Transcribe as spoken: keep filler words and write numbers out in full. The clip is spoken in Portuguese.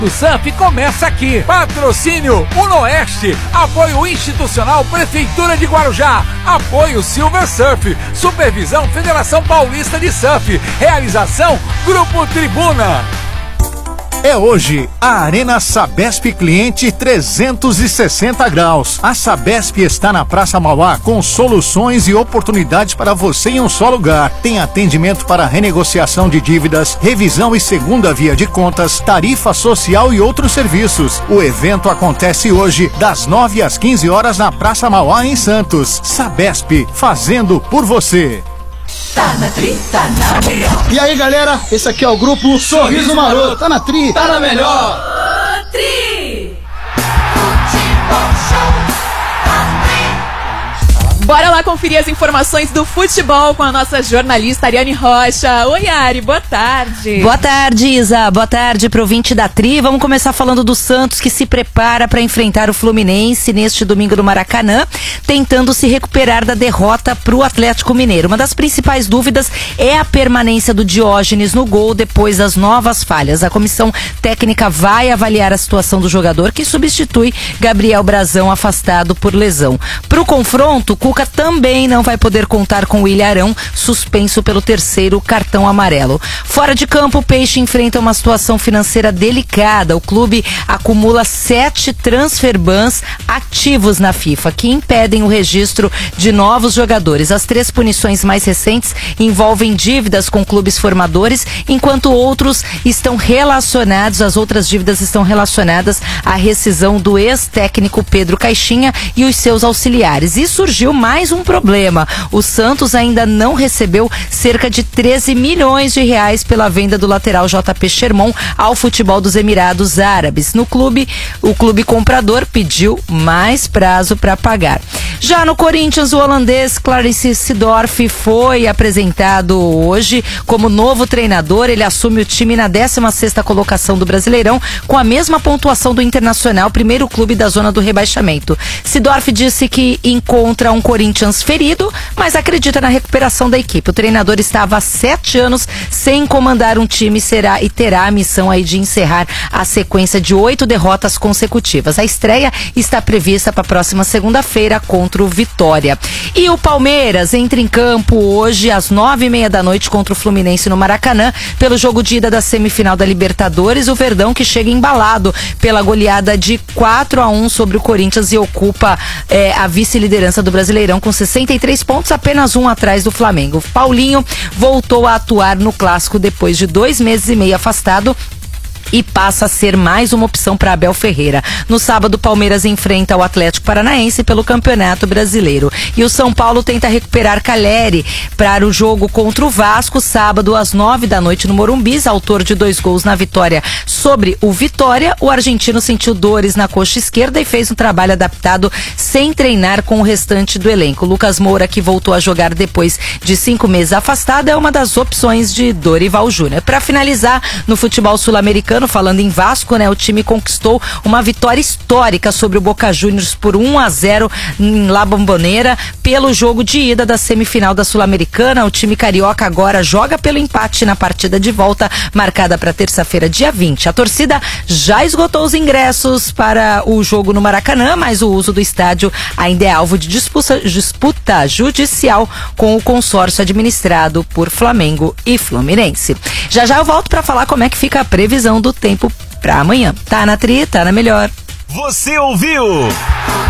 O surf começa aqui. Patrocínio Unoeste. Apoio institucional Prefeitura de Guarujá. Apoio Silver Surf. Supervisão Federação Paulista de Surf. Realização Grupo Tribuna. É hoje a Arena Sabesp Cliente trezentos e sessenta graus. A Sabesp está na Praça Mauá com soluções e oportunidades para você em um só lugar. Tem atendimento para renegociação de dívidas, revisão e segunda via de contas, tarifa social e outros serviços. O evento acontece hoje das nove às quinze horas na Praça Mauá em Santos. Sabesp, fazendo por você. Tá na Tri, tá na melhor. E aí, galera, esse aqui é o grupo Sorriso Maroto. Tá na Tri, tá na melhor. Ô, Tri! Futebol Show. Bora lá conferir as informações do futebol com a nossa jornalista Ariane Rocha. Oi, Ari, boa tarde. Boa tarde, Isa. Boa tarde pro ouvinte da Tri. Vamos começar falando do Santos, que se prepara para enfrentar o Fluminense neste domingo no Maracanã, tentando se recuperar da derrota pro Atlético Mineiro. Uma das principais dúvidas é a permanência do Diógenes no gol depois das novas falhas. A comissão técnica vai avaliar a situação do jogador, que substitui Gabriel Brazão, afastado por lesão. Pro confronto, Cuca também não vai poder contar com o Ilharão, suspenso pelo terceiro cartão amarelo. Fora de campo, o Peixe enfrenta uma situação financeira delicada. O clube acumula sete transfer bans ativos na FIFA, que impedem o registro de novos jogadores. As três punições mais recentes envolvem dívidas com clubes formadores, enquanto outros estão relacionados, as outras dívidas estão relacionadas à rescisão do ex-técnico Pedro Caixinha e os seus auxiliares. E surgiu mais um problema. O Santos ainda não recebeu cerca de treze milhões de reais pela venda do lateral J P Sherman ao futebol dos Emirados Árabes. No clube, o clube comprador pediu mais prazo para pagar. Já no Corinthians, o holandês Clarence Seedorf foi apresentado hoje como novo treinador. Ele assume o time na décima sexta colocação do Brasileirão, com a mesma pontuação do Internacional, primeiro clube da zona do rebaixamento. Seedorf disse que encontra um Corinthians ferido, mas acredita na recuperação da equipe. O treinador estava há sete anos sem comandar um time será, e terá a missão aí de encerrar a sequência de oito derrotas consecutivas. A estreia está prevista para a próxima segunda-feira contra o Vitória. E o Palmeiras entra em campo hoje às nove e meia da noite contra o Fluminense no Maracanã, pelo jogo de ida da semifinal da Libertadores. O Verdão, que chega embalado pela goleada de quatro a um sobre o Corinthians e ocupa é, a vice-liderança do Brasileirão com sessenta e três pontos, apenas um atrás do Flamengo. Paulinho voltou a atuar no clássico depois de dois meses e meio afastado e passa a ser mais uma opção para Abel Ferreira. No sábado, o Palmeiras enfrenta o Atlético Paranaense pelo Campeonato Brasileiro. E o São Paulo tenta recuperar Caleri para o jogo contra o Vasco, sábado às nove da noite no Morumbi. Autor de dois gols na vitória sobre o Vitória, o argentino sentiu dores na coxa esquerda e fez um trabalho adaptado sem treinar com o restante do elenco. Lucas Moura, que voltou a jogar depois de cinco meses afastado, é uma das opções de Dorival Júnior. Para finalizar, no futebol sul-americano, falando em Vasco, né, o time conquistou uma vitória histórica sobre o Boca Juniors por um a zero em La Bombonera pelo jogo de ida da semifinal da Sul-Americana. O time carioca agora joga pelo empate na partida de volta, marcada para terça-feira, dia vinte. A torcida já esgotou os ingressos para o jogo no Maracanã, mas o uso do estádio ainda é alvo de disputa, disputa judicial com o consórcio administrado por Flamengo e Fluminense. Já já eu volto para falar como é que fica a previsão do tempo para amanhã. Tá na Tri, tá na melhor. Você ouviu